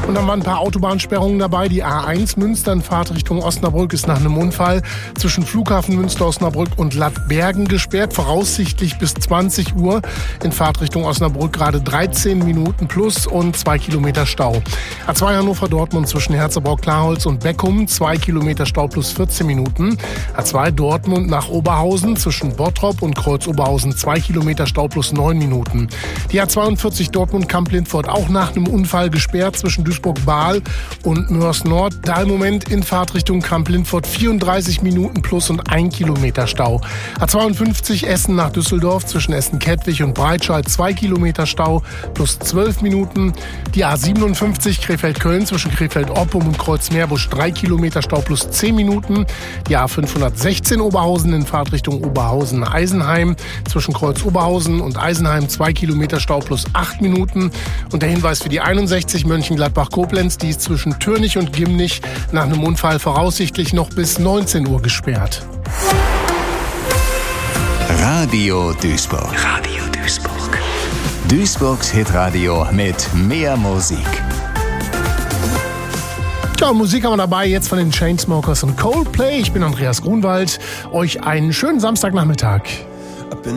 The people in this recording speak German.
Und dann waren ein paar Autobahnsperrungen dabei. Die A1 Münster in Fahrtrichtung Osnabrück ist nach einem Unfall zwischen Flughafen Münster-Osnabrück und Lattbergen gesperrt. Voraussichtlich bis 20 Uhr in Fahrtrichtung Osnabrück gerade 13 Minuten plus und 2 Kilometer Stau. A2 Hannover-Dortmund zwischen Herzebrock-Klarholz und Beckum 2 Kilometer Stau plus 14 Minuten. A2 Dortmund nach Oberhausen zwischen Bottrop und Kreuz-Oberhausen 2 Kilometer Stau plus 9 Minuten. Die A42 Dortmund-Kamp-Lindfort auch nach einem Unfall gesperrt zwischen Duisburg-Bahl und Mörs-Nord. Da im Moment in Fahrtrichtung Kamp-Lindfort 34 Minuten plus und 1 Kilometer Stau. A52 Essen nach Düsseldorf zwischen Essen-Kettwig und Breitscheid 2 Kilometer Stau plus 12 Minuten. Die A57 Krefeld-Köln zwischen Krefeld-Oppum und Kreuz-Meerbusch 3 Kilometer Stau plus 10 Minuten. Die A516 Oberhausen in Fahrtrichtung Oberhausen-Eisenheim zwischen Kreuz-Oberhausen und Eisenheim 2 Kilometer Stau plus 8 Minuten. Und der Hinweis für die 61 Mönchengladbach-Koblenz, die ist zwischen Türnich und Gimnich nach einem Unfall voraussichtlich noch bis 19 Uhr gesperrt. Radio Duisburg. Radio Duisburg. Duisburgs Hitradio mit mehr Musik. Ja, Musik haben wir dabei, jetzt von den Chainsmokers und Coldplay. Ich bin Andreas Grunwald. Euch einen schönen Samstagnachmittag.